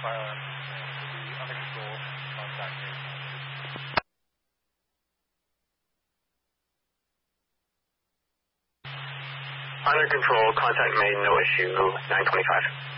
fire will be under control. Contact made. Under control, contact made, no issue, 925.